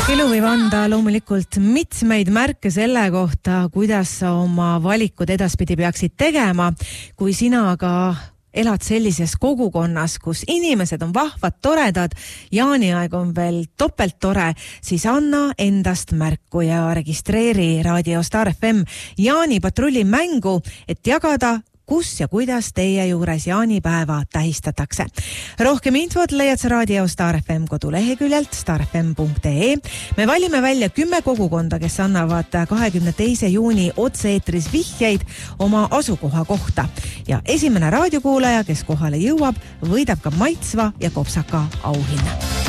Elu võib anda loomulikult mitmeid märke selle kohta, kuidas sa oma valikud edaspidi peaksid tegema, kui sina aga elad sellises kogukonnas, kus inimesed on vahvad, toredad, jaaniaeg on veel topelt tore, siis anna endast märku ja registreeri Raadio Star FM jaanipatrulli mängu, et jagada kus ja kuidas teie juures jaanipäeva tähistatakse. Rohkem infot leiad sa Raadio Star FM koduleheküljelt starfm.ee. Me valime välja 10 kogukonda, kes annavad 22. juuni otse-eetris vihjeid oma asukoha kohta. Ja esimene raadiokuulaja, kes kohale jõuab, võidab ka maitsva ja kopsaka auhinna.